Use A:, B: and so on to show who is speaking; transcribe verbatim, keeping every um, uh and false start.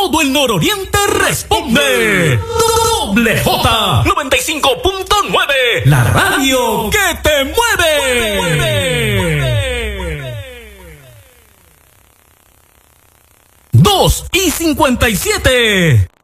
A: todo el nororiente responde. Doble J noventa y cinco punto nueve, la radio que te mueve. mueve. dos y cincuenta y siete.